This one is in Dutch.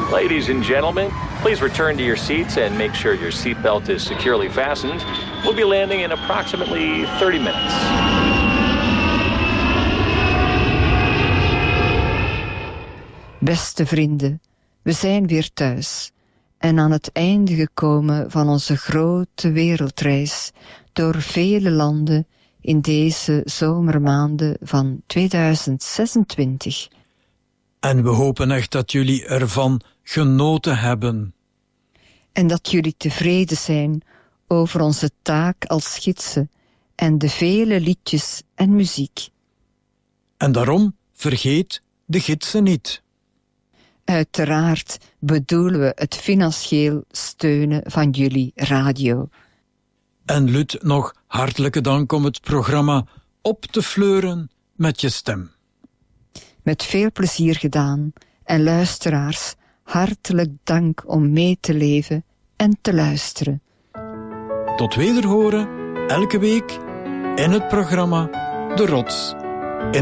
Ladies and gentlemen, please return to your seats and make sure your seatbelt is securely fastened. We'll be landing in approximately 30 minutes. Beste vrienden, we zijn weer thuis en aan het einde gekomen van onze grote wereldreis door vele landen in deze zomermaanden van 2026. En we hopen echt dat jullie ervan genoten hebben. En dat jullie tevreden zijn over onze taak als gidsen en de vele liedjes en muziek. En daarom vergeet de gidsen niet. Uiteraard bedoelen we het financieel steunen van jullie radio. En Lut, nog hartelijke dank om het programma op te fleuren met je stem. Met veel plezier gedaan en luisteraars, hartelijk dank om mee te leven en te luisteren. Tot wederhoren, elke week in het programma De Rots.